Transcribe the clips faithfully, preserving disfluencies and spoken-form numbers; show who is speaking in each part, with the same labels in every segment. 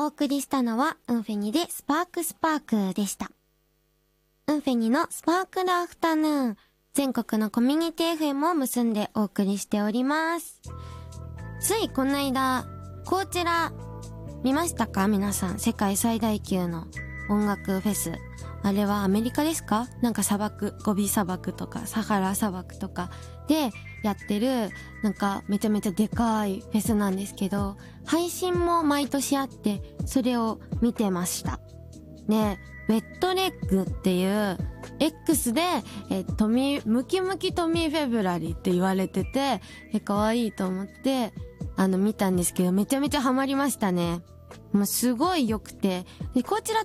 Speaker 1: 送りしたのはウンフェニでスパークスパークでした。ウンフェニのスパークルアフタヌーン、全国のコミュニティ エフエム を結んでお送りしております。ついこの間、こちら見ましたか皆さん。世界最大級の音楽フェス。あれはアメリカですか？なんか砂漠、ゴビ砂漠とかサハラ砂漠とかでやってる、なんかめちゃめちゃでかいフェスなんですけど、配信も毎年あって、それを見てました。で、ウェットレッグっていう X で、え、トミー、ムキムキトミーフェブラリーって言われてて、え、可愛いと思って、あの、見たんですけど、めちゃめちゃハマりましたね。もうすごい良くて。で、こちらって、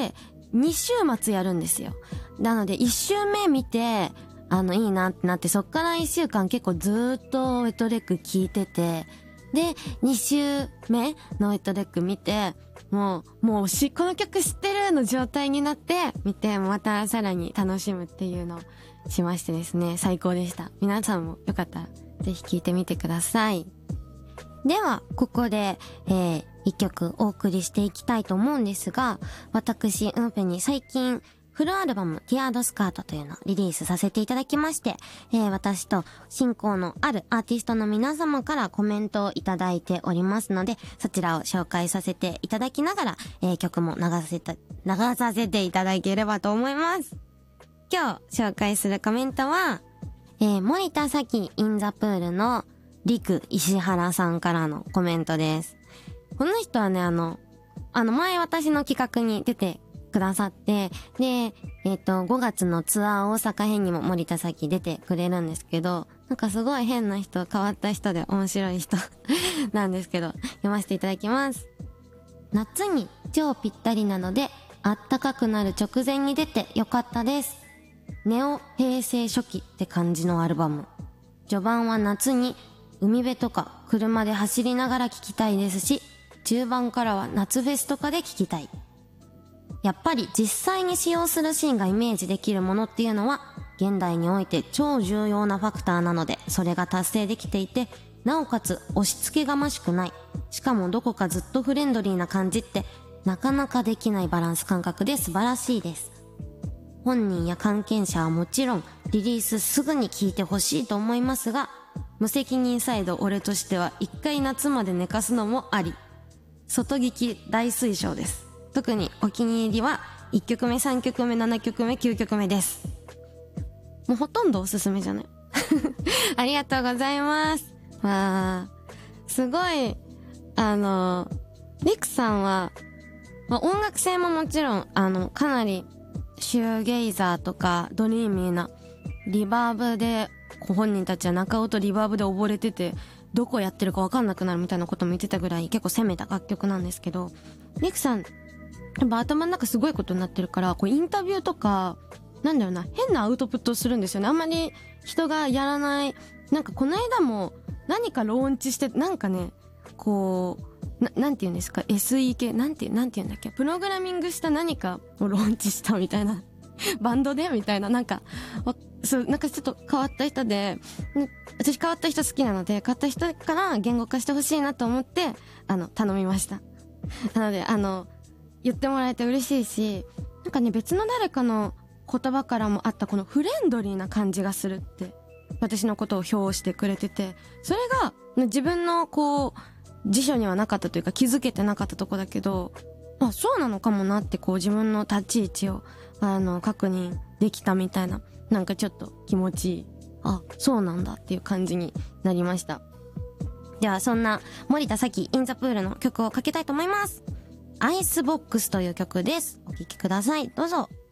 Speaker 1: に週末やるんですよ。なので、いち週目見て、あの、いいなってなって、そっからいっしゅうかん結構ずーっとウェットレッグ聞いてて、で、に週目のウェットレッグ見て、もう、もうし、この曲知ってるの状態になって、見て、またさらに楽しむっていうのをしましてですね、最高でした。皆さんもよかったら、ぜひ聴いてみてください。では、ここで、えー、一曲お送りしていきたいと思うんですが、私、ウンペに最近、フルアルバム、ティアードスカートというのをリリースさせていただきまして、えー、私と親交のあるアーティストの皆様からコメントをいただいておりますので、そちらを紹介させていただきながら、えー、曲も流させた、流させていただければと思います。今日紹介するコメントは、えー、森田咲インザプールのリク石原さんからのコメントです。この人はね、あの、あの前私の企画に出てくださって、で、えっと、ごがつのツアー大阪編にも森田咲出てくれるんですけど、なんかすごい変な人、変わった人で面白い人なんですけど、読ませていただきます。夏に超ぴったりなので、あったかくなる直前に出てよかったです。ネオ平成初期って感じのアルバム。序盤は夏に海辺とか車で走りながら聴きたいですし、中盤からは夏フェスとかで聴きたい。やっぱり実際に使用するシーンがイメージできるものっていうのは現代において超重要なファクターなので、それが達成できていて、なおかつ押し付けがましくない。しかもどこかずっとフレンドリーな感じってなかなかできないバランス感覚で素晴らしいです。本人や関係者はもちろんリリースすぐに聴いてほしいと思いますが、無責任サイド俺としては一回夏まで寝かすのもあり。外聞き大推奨です。特にお気に入りはいっきょくめ、さんきょくめ、ななきょくめ、きゅうきょくめです。もうほとんどおすすめじゃないありがとうございます。わー、すごい、あの、リクさんは、まあ、音楽性ももちろん、あの、かなりシューゲイザーとかドリーミーなリバーブで、ご本人たちは中音リバーブで溺れてて、どこやってるかわかんなくなるみたいなことも言ってたぐらい結構攻めた楽曲なんですけど、リクさん、やっぱ頭の中すごいことになってるから、こうインタビューとか、なんだろうな、変なアウトプットをするんですよね。あんまり人がやらない。なんかこの間も何かローンチして、なんかね、こう、な、なんて言うんですか、エスイー 系、なんて、なんて言うんだっけ、プログラミングした何かをローンチしたみたいな。バンドでみたいな、なんか、そう、なんかちょっと変わった人で、私変わった人好きなので、変わった人から言語化してほしいなと思って、あの、頼みました。なので、あの、言ってもらえて嬉しいし、なんかね、別の誰かの言葉からもあったこのフレンドリーな感じがするって、私のことを評してくれてて、それが自分のこう、辞書にはなかったというか気づけてなかったとこだけど、あ、そうなのかもなってこう自分の立ち位置を、あの、確認できたみたいな、なんかちょっと気持ちいい。あ、そうなんだっていう感じになりました。では、そんな森田咲インザプールの曲をかけたいと思います。アイスボックスという曲です。お聴きください。どうぞ。